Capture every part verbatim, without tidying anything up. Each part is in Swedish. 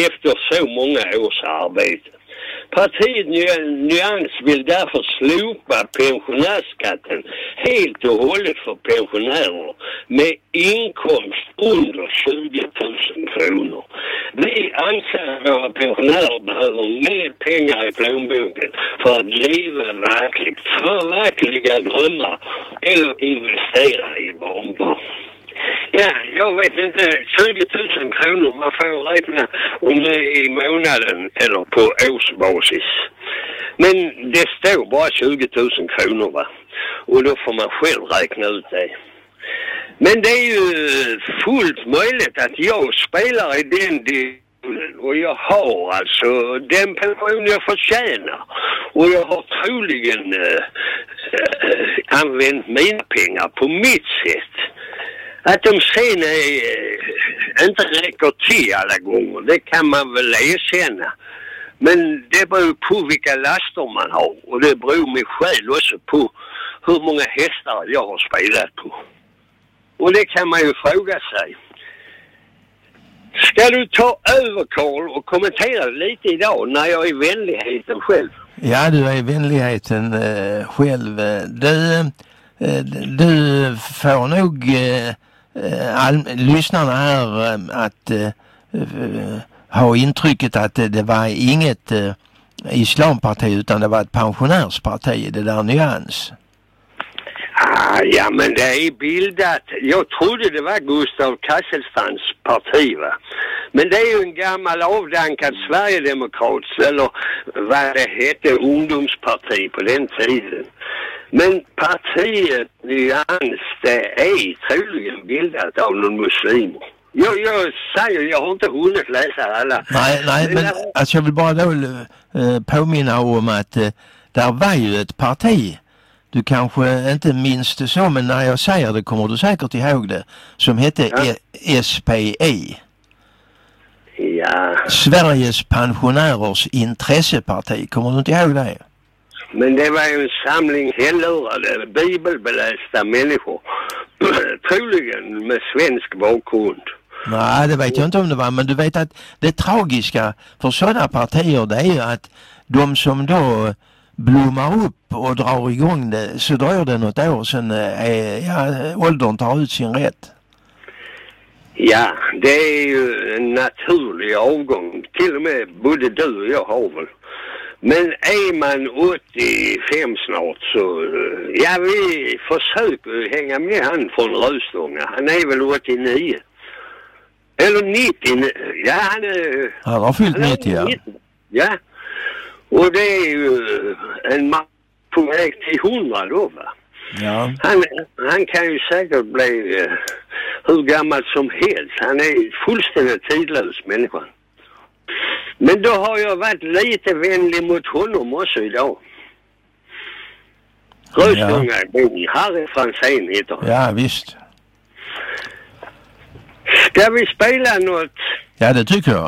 efter så många års arbete. Partiet Nyans vill därför slopa pensionärsskatten helt och hållet för pensionärer med inkomst under tjugo tusen kronor. Vi anser att våra pensionärer behöver mer pengar i plånboken för att leva verkligt, förverkliga drömmar eller investera i barnbarn. Ja, jag vet inte, tjugo tusen kronor, man får räkna om det är i månaden eller på årsbasis. Men det står bara tjugo tusen kronor, va? Och då får man själv räkna ut det. Men det är ju fullt möjligt att jag spelar i den delen och jag har alltså den pension jag förtjänar. Och jag har troligen äh, äh, använt mina pengar på mitt sätt. Att de sen äh, inte räcker till alla gånger, det kan man väl erkänna. Men det beror på vilka laster man har. Och det beror mig själv också på hur många hästar jag har spelat på. Och det kan man ju fråga sig. Ska du ta över, Carl, och kommentera lite idag när jag är vänligheten själv? Ja, du är vänligheten äh, själv. Du, äh, du får nog äh, all, lyssnarna här äh, att äh, äh, ha intrycket att äh, det var inget äh, islamparti utan det var ett pensionärsparti, det där Nyans. Ah, ja, men det är bildat. Jag trodde det var Gustav Kasselstrands parti, va? Men det är ju en gammal avdankad Sverigedemokrats, eller vad det hette, ungdomsparti på den tiden. Men partiet Nyans, det är troligen bildat av någon muslimer. Jag, jag säger, jag har inte hunnit läsa alla. Nej, nej, men, men alltså jag vill bara då äh, påminna om att äh, där var ju ett parti. Du kanske inte minns det så, men när jag säger det kommer du säkert ihåg det. Som hette ja. e- S P E. Ja. Sveriges pensionärers intresseparti. Kommer du inte ihåg det? Men det var ju en samling hellurade, bibelbelästa människor. Troligen med svensk bakgrund. Nej, det vet jag inte om det var. Men du vet att det tragiska för sådana partier, det är ju att de som då blommar upp och drar igång det, så drar det något år sedan är, ja, åldern tar ut sin rätt. Ja, det är ju en naturlig avgång. Till och med både du och jag har väl. Men är man åttiofem snart så, ja, vi försöker hänga med han från Röstånga. Han är väl åttionio. Eller nittio. Ja, han är... Han har fyllt nittio, ja. Ja. Och det är ju en man på väg till hundra då, va? Ja. Han, han kan ju säkert bli uh, hur gammal som helst. Han är fullständigt tidlös människa. Men då har jag varit lite vänlig mot honom också idag. Röstånga, ja. Harry Franzén heter han. Ja, visst. Ska vi spela något? Ja, det tycker jag.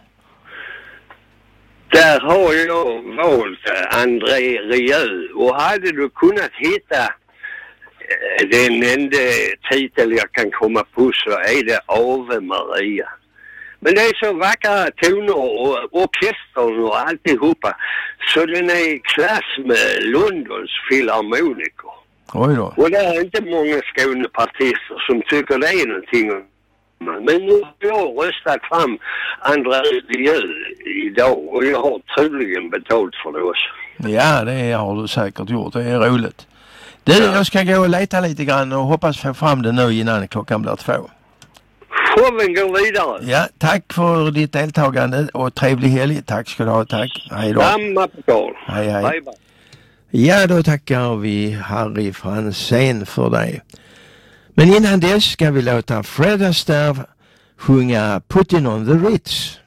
Där har jag valt André Rieu. Och hade du kunnat hitta den enda titel jag kan komma på så är det Ave Maria. Men det är så vackra toner och orkestern och alltihopa. Så den är i klass med Londons filharmoniker. Oj då. Och det är inte många Skånepartister som tycker det är någonting. Men nu har jag röstat fram André Rieu idag och jag har troligen betalt för det också. Ja, det har du säkert gjort. Det är roligt. Du, ja. Jag ska gå och leta lite grann och hoppas få fram det nu innan klockan blir två. Showen går vidare. Ja, tack för ditt deltagande och trevlig helg. Tack ska du ha, tack. Hej då. Samma på. Hej, hej. Bye, bye. Ja, då tackar vi Harry Franzén för dig. Men innan dess ska vi låta Fred Astaire sjunga Putting on the Ritz.